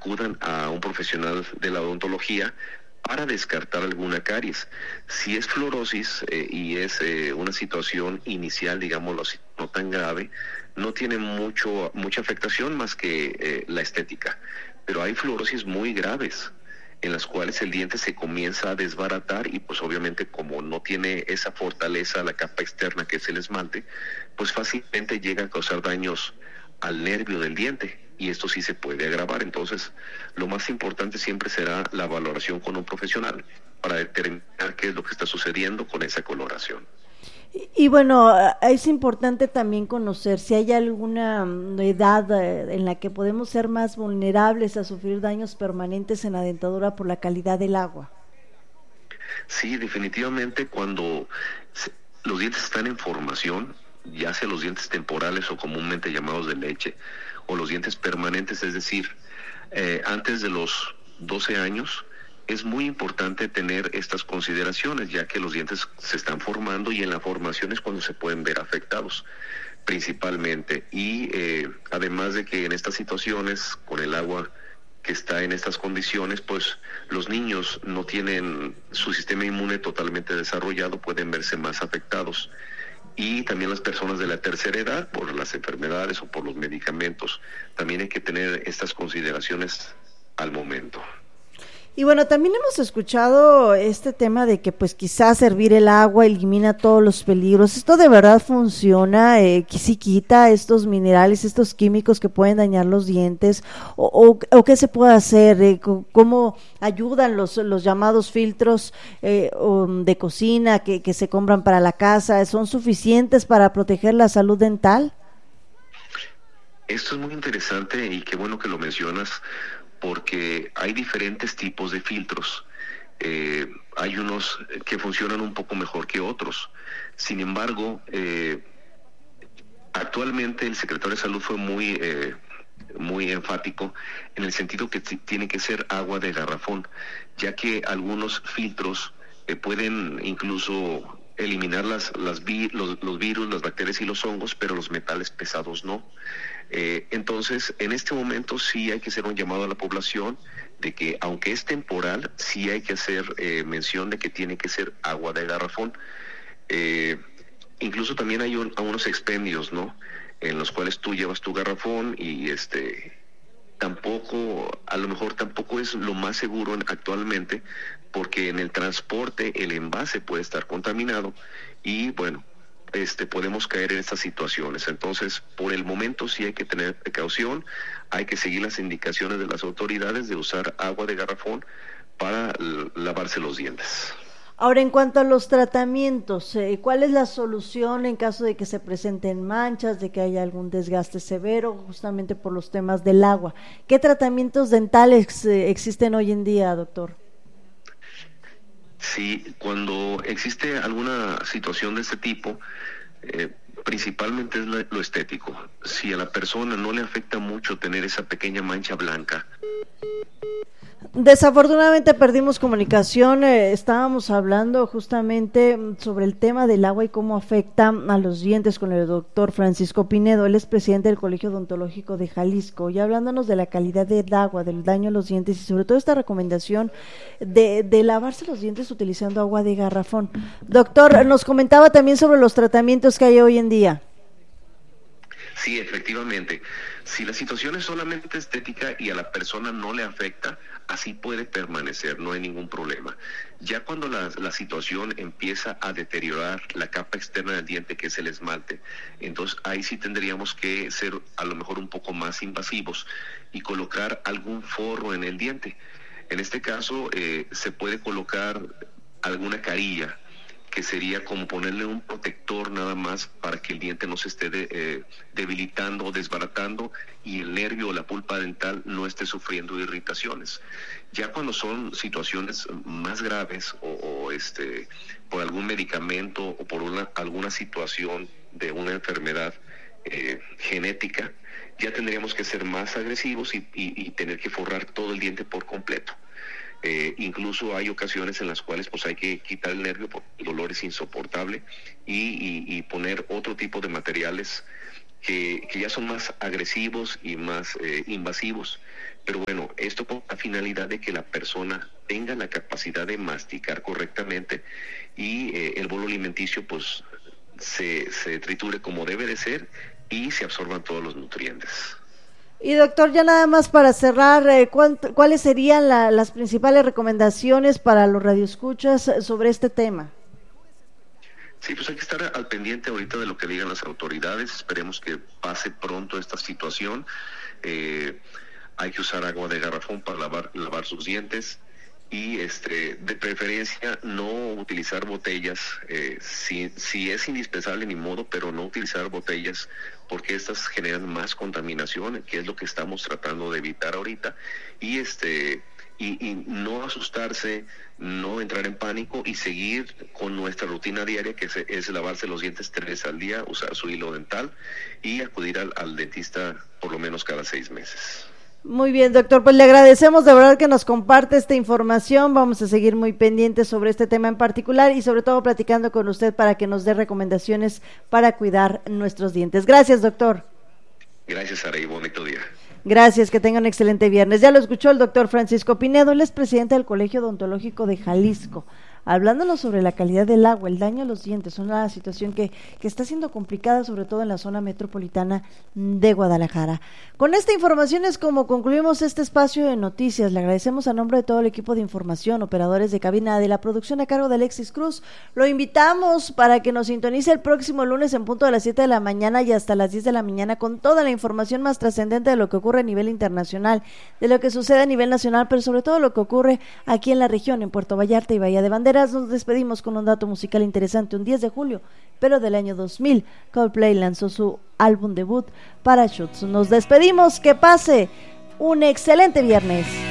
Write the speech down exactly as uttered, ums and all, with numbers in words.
acudan a un profesional de la odontología para descartar alguna caries. Si es fluorosis eh, y es eh, una situación inicial, digámoslo así, no tan grave, no tiene mucho mucha afectación más que eh, la estética. Pero hay fluorosis muy graves, en las cuales el diente se comienza a desbaratar y pues obviamente como no tiene esa fortaleza, la capa externa que es el esmalte, pues fácilmente llega a causar daños al nervio del diente y esto sí se puede agravar. Entonces, lo más importante siempre será la valoración con un profesional para determinar qué es lo que está sucediendo con esa coloración. Y, y bueno, es importante también conocer si hay alguna edad en la que podemos ser más vulnerables a sufrir daños permanentes en la dentadura por la calidad del agua. Sí, definitivamente cuando los dientes están en formación, ya sea los dientes temporales o comúnmente llamados de leche, o los dientes permanentes, es decir, eh, antes de los doce años, es muy importante tener estas consideraciones, ya que los dientes se están formando y en la formación es cuando se pueden ver afectados principalmente. Y eh, además de que en estas situaciones, con el agua que está en estas condiciones, pues los niños no tienen su sistema inmune totalmente desarrollado, pueden verse más afectados. Y también las personas de la tercera edad, por las enfermedades o por los medicamentos, también hay que tener estas consideraciones al momento. Y bueno, también hemos escuchado este tema de que pues quizás hervir el agua elimina todos los peligros. ¿Esto de verdad funciona? Eh, ¿Sí quita estos minerales, estos químicos que pueden dañar los dientes? ¿O, o, o qué se puede hacer? Eh, ¿Cómo ayudan los, los llamados filtros eh, de cocina que, que se compran para la casa? ¿Son suficientes para proteger la salud dental? Esto es muy interesante y qué bueno que lo mencionas, porque hay diferentes tipos de filtros. Eh, hay unos que funcionan un poco mejor que otros. Sin embargo, eh, actualmente el secretario de Salud fue muy, eh, muy enfático en el sentido que t- tiene que ser agua de garrafón, ya que algunos filtros eh, pueden incluso eliminar las, las vi- los, los virus, las bacterias y los hongos, pero los metales pesados no. Eh, entonces, en este momento sí hay que hacer un llamado a la población de que, aunque es temporal, sí hay que hacer eh, mención de que tiene que ser agua de garrafón. Eh, incluso también hay un, unos expendios, ¿no?, en los cuales tú llevas tu garrafón y este tampoco, a lo mejor tampoco es lo más seguro actualmente, porque en el transporte el envase puede estar contaminado y bueno, Este, podemos caer en estas situaciones. Entonces, por el momento sí hay que tener precaución, hay que seguir las indicaciones de las autoridades de usar agua de garrafón para l- lavarse los dientes. Ahora, en cuanto a los tratamientos, eh, ¿cuál es la solución en caso de que se presenten manchas, de que haya algún desgaste severo, justamente por los temas del agua? ¿Qué tratamientos dentales eh, existen hoy en día, doctor? Sí, cuando existe alguna situación de este tipo, eh, principalmente es la- lo estético. Si a la persona no le afecta mucho tener esa pequeña mancha blanca. Desafortunadamente perdimos comunicación, eh, estábamos hablando justamente sobre el tema del agua y cómo afecta a los dientes con el doctor Francisco Pinedo. Él es presidente del Colegio Odontológico de Jalisco, y hablándonos de la calidad del agua, del daño a los dientes y sobre todo esta recomendación de, de lavarse los dientes utilizando agua de garrafón. Doctor, nos comentaba también sobre los tratamientos que hay hoy en día. Sí, efectivamente. Si la situación es solamente estética y a la persona no le afecta, así puede permanecer, no hay ningún problema. Ya cuando la, la situación empieza a deteriorar la capa externa del diente, que es el esmalte, entonces ahí sí tendríamos que ser a lo mejor un poco más invasivos y colocar algún forro en el diente. En este caso, eh, se puede colocar alguna carilla, que sería como ponerle un protector nada más para que el diente no se esté de, eh, debilitando o desbaratando y el nervio o la pulpa dental no esté sufriendo irritaciones. Ya cuando son situaciones más graves o, o este por algún medicamento o por una, alguna situación de una enfermedad eh, genética, ya tendríamos que ser más agresivos y, y, y tener que forrar todo el diente por completo. Eh, incluso hay ocasiones en las cuales pues hay que quitar el nervio porque el dolor es insoportable y, y, y poner otro tipo de materiales que, que ya son más agresivos y más eh, invasivos. Pero bueno, esto con la finalidad de que la persona tenga la capacidad de masticar correctamente y eh, el bolo alimenticio pues se, se triture como debe de ser y se absorban todos los nutrientes. Y doctor, ya nada más para cerrar, eh, ¿cuáles serían la, las principales recomendaciones para los radioescuchas sobre este tema? Sí, pues hay que estar al pendiente ahorita de lo que digan las autoridades. Esperemos que pase pronto esta situación. Eh, hay que usar agua de garrafón para lavar, lavar sus dientes y este de preferencia no utilizar botellas, eh, si, si es indispensable ni modo, pero no utilizar botellas porque estas generan más contaminación, que es lo que estamos tratando de evitar ahorita, y este y, y no asustarse, no entrar en pánico y seguir con nuestra rutina diaria, que es, es lavarse los dientes tres veces al día, usar su hilo dental y acudir al, al dentista por lo menos cada seis meses. Muy bien, doctor, pues le agradecemos de verdad que nos comparte esta información. Vamos a seguir muy pendientes sobre este tema en particular y sobre todo platicando con usted para que nos dé recomendaciones para cuidar nuestros dientes. Gracias, doctor. Gracias, Sara, y bonito día. Gracias, que tenga un excelente viernes. Ya lo escuchó el doctor Francisco Pinedo, él es presidente del Colegio Odontológico de Jalisco, hablándonos sobre la calidad del agua, el daño a los dientes, una situación que, que está siendo complicada, sobre todo en la zona metropolitana de Guadalajara. Con esta información es como concluimos este espacio de noticias. Le agradecemos a nombre de todo el equipo de información, operadores de cabina, de la producción a cargo de Alexis Cruz. Lo invitamos para que nos sintonice el próximo lunes en punto de las siete de la mañana y hasta las diez de la mañana con toda la información más trascendente de lo que ocurre a nivel internacional, de lo que sucede a nivel nacional, pero sobre todo lo que ocurre aquí en la región, en Puerto Vallarta y Bahía de Banderas. Nos despedimos con un dato musical interesante. Un diez de julio, pero del año dos mil, Coldplay lanzó su álbum debut, Parachutes. Nos despedimos, que pase un excelente viernes.